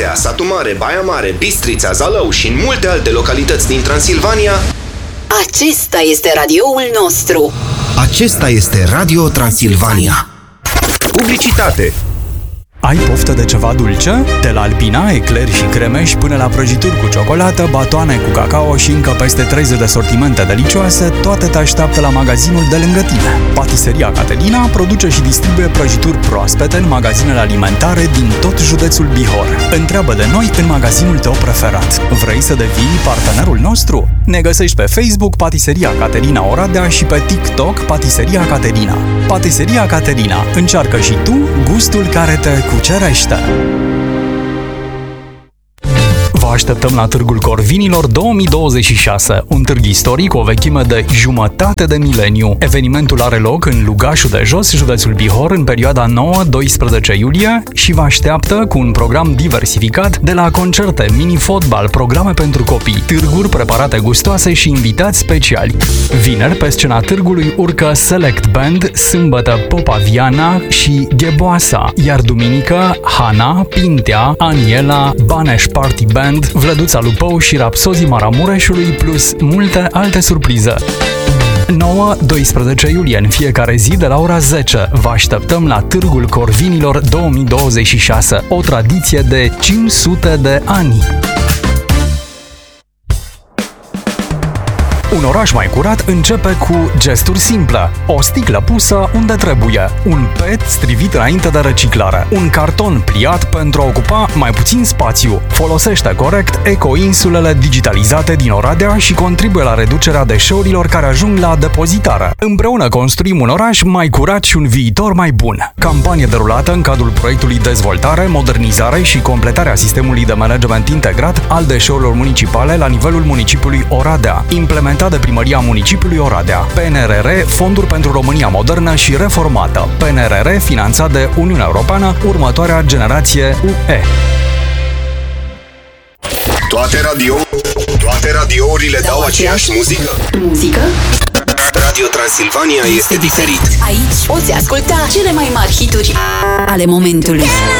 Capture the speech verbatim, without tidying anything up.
Oradea, Satu Mare, Baia Mare, Bistrița, Zalău și în multe alte localități din Transilvania. Acesta este radioul nostru. Acesta este Radio Transilvania. Publicitate. Ai poftă de ceva dulce? De la Alpina, ecleri și cremeși până la prăjituri cu ciocolată, batoane cu cacao și încă peste treizeci de sortimente delicioase, toate te așteaptă la magazinul de lângă tine. Patiseria Caterina produce și distribuie prăjituri proaspete în magazinele alimentare din tot județul Bihor. Întreabă de noi în magazinul tău preferat. Vrei să devii partenerul nostru? Ne găsești pe Facebook Patiseria Caterina Oradea și pe TikTok Patiseria Caterina. Patiseria Caterina. Încearcă și tu gustul care te cucerește. Vă așteptăm la Târgul Corvinilor două mii douăzeci și șase, un târg istoric cu o vechime de jumătate de mileniu. Evenimentul are loc în Lugașul de Jos, județul Bihor, în perioada nouă doisprezece iulie și vă așteaptă cu un program diversificat de la concerte, mini-fotbal, programe pentru copii, târguri preparate gustoase și invitați speciali. Vineri, pe scena târgului urcă Select Band, sâmbătă Popa Viana și Gheboasa, iar duminică Hana, Pintea, Aniela, Baneș Party Band, Vlăduța Lupău și Rapsozii Maramureșului, plus multe alte surprize. nouă doisprezece iulie, în fiecare zi de la ora zece. Vă așteptăm la Târgul Corvinilor două mii douăzeci și șase, o tradiție de cinci sute de ani. Un oraș mai curat începe cu gesturi simple. O sticlă pusă unde trebuie, un pet strivit înainte de reciclare, un carton pliat pentru a ocupa mai puțin spațiu. Folosește corect eco-insulele digitalizate din Oradea și contribuie la reducerea deșeurilor care ajung la depozitare. Împreună construim un oraș mai curat și un viitor mai bun. Campanie derulată în cadrul proiectului Dezvoltare, Modernizare și Completarea Sistemului de Management Integrat al Deșeurilor Municipale la nivelul municipiului Oradea, implementat de Primăria Municipiului Oradea. P N R R, Fonduri pentru România Modernă și Reformată. P N R R, finanțat de Uniunea Europeană, următoarea generație U E. Toate radio, toate radiourile dau, dau aceeași muzică. Muzică? Radio Transilvania este diferit. Aici poți asculta cele mai mari hituri ale momentului.